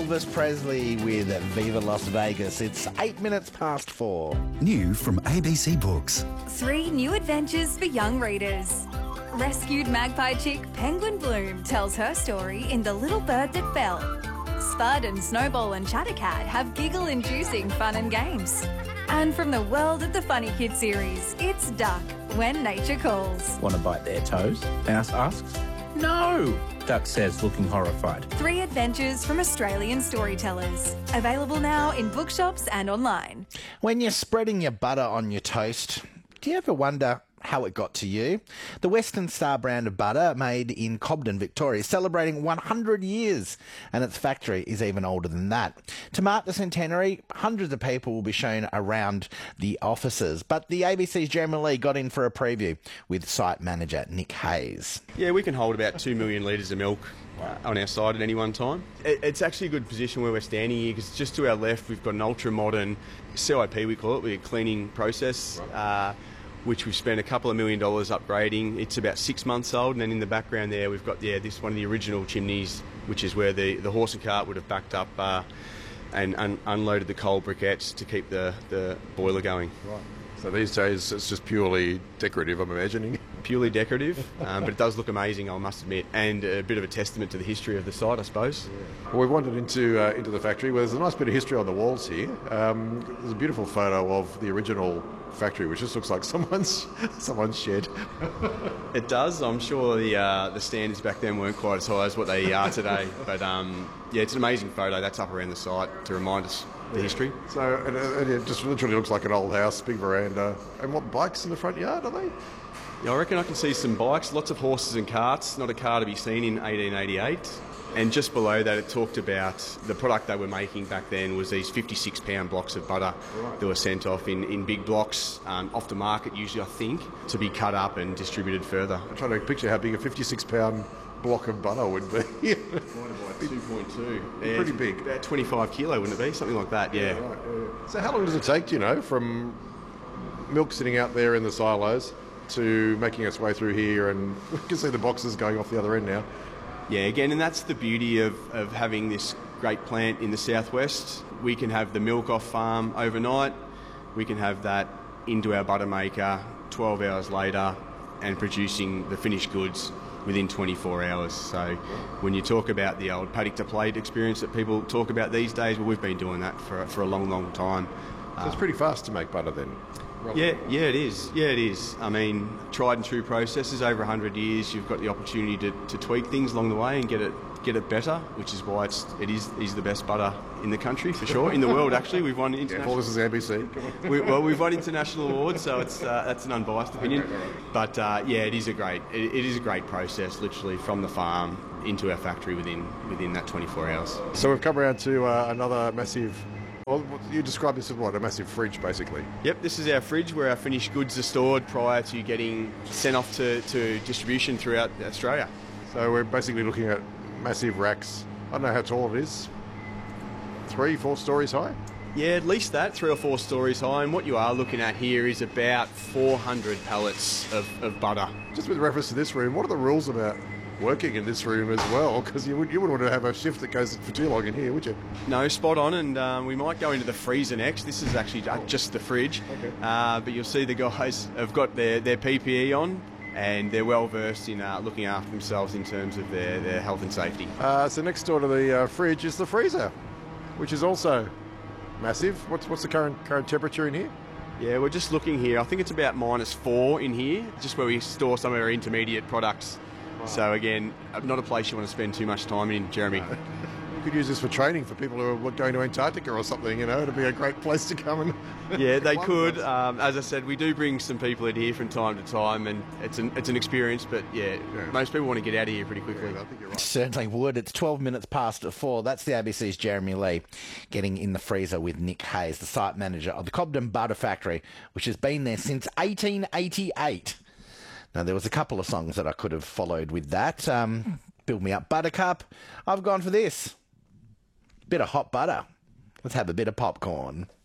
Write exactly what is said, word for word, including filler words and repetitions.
Elvis Presley with Viva Las Vegas. It's eight minutes past four. New from A B C Books. Three new adventures for young readers. Rescued magpie chick Penguin Bloom tells her story in The Little Bird That Fell. Spud and Snowball and Chattercat have giggle-inducing fun and games. And from the world of the Funny Kid series, it's Duck, When Nature Calls. Want to bite their toes? Mouse asks. No, Duck says, looking horrified. Three adventures from Australian storytellers. Available now in bookshops and online. When you're spreading your butter on your toast, do you ever wonder how it got to you? The Western Star brand of butter, made in Cobden, Victoria, is celebrating one hundred years, and its factory is even older than that. To mark the centenary, hundreds of people will be shown around the offices, but the A B C's Jeremy Lee got in for a preview with site manager Nick Hayes. Yeah, we can hold about two million litres of milk uh, on our site at any one time. It, it's actually a good position where we're standing here, because just to our left we've got an ultra-modern C I P, we call it, with a cleaning process. Uh, which we've spent a couple of million dollars upgrading. It's about six months old, and then in the background there we've got yeah this one of the original chimneys, which is where the, the horse and cart would have backed up uh, and un- unloaded the coal briquettes to keep the, the boiler going. Right. So these days it's just purely decorative, I'm imagining. Purely decorative, um, but it does look amazing, I must admit, and a bit of a testament to the history of the site, I suppose. Yeah. Well, we've wandered into uh, into the factory where there's a nice bit of history on the walls here. Um, there's a beautiful photo of the original factory, which just looks like someone's someone's shed. It does. I'm sure the uh, the standards back then weren't quite as high as what they are today, but um, yeah, it's an amazing photo. That's up around the site to remind us the yeah. history. So and, and it just literally looks like an old house, big veranda. And what, bikes in the front yard, are they? Yeah, I reckon I can see some bikes, lots of horses and carts. Not a car to be seen in eighteen eighty-eight. And just below that, it talked about the product they were making back then was these fifty-six pound blocks of butter right. that were sent off in, in big blocks, um, off the market usually, I think, to be cut up and distributed further. I'm trying to picture how big a fifty-six pound block of butter would be. Divided by two point two. Yeah, pretty big. About twenty-five kilo, wouldn't it be? Something like that, yeah. Yeah, right, yeah. So how long does it take, do you know, from milk sitting out there in the silos to making its way through here? And we can see the boxes going off the other end now. Yeah, again, and that's the beauty of, of having this great plant in the southwest. We can have the milk off farm overnight. We can have that into our butter maker twelve hours later and producing the finished goods within twenty-four hours. So when you talk about the old paddock to plate experience that people talk about these days, well, we've been doing that for, for a long, long time. So it's pretty fast to make butter then? Yeah, yeah, it is. Yeah, it is. I mean, tried and true processes over one hundred years. You've got the opportunity to, to tweak things along the way and get it get it better, which is why it's it is is the best butter in the country for sure. In the world, actually, we've won international. Yeah, well, this is A B C. we, well, we've won international awards, so it's uh, that's an unbiased opinion. But uh, yeah, it is a great it, it is a great process, literally from the farm into our factory within within that twenty-four hours. So we've come around to uh, another massive. Well, you describe this as what, a massive fridge, basically? Yep, this is our fridge where our finished goods are stored prior to getting sent off to, to distribution throughout Australia. So we're basically looking at massive racks. I don't know how tall it is. Three, four stories high? Yeah, at least that, three or four stories high. And what you are looking at here is about four hundred pallets of, of butter. Just with reference to this room, what are the rules about working in this room as well? Because you, would, you wouldn't want to have a shift that goes for too long in here, would you? No, spot on, and um, we might go into the freezer next. This is actually just the fridge. Okay. Uh, but you'll see the guys have got their, their P P E on, and they're well versed in uh, looking after themselves in terms of their, their health and safety. Uh, so next door to the uh, fridge is the freezer, which is also massive. What's, what's the current, current temperature in here? Yeah, we're just looking here. I think it's about minus four in here, just where we store some of our intermediate products. Wow. So again, not a place you want to spend too much time in, Jeremy. No. You could use this for training for people who are going to Antarctica or something, you know. It'd be a great place to come and... Yeah, they could. Um, as I said, we do bring some people in here from time to time, and it's an it's an experience, but yeah, yeah. most people want to get out of here pretty quickly. Yeah, I think you're right. Certainly would. It's twelve minutes past four. That's the A B C's Jeremy Lee getting in the freezer with Nick Hayes, the site manager of the Cobden Butter Factory, which has been there since eighteen eighty-eight. Now, there was a couple of songs that I could have followed with that. Um, Build Me Up Buttercup. I've gone for this. Bit of hot butter. Let's have a bit of popcorn.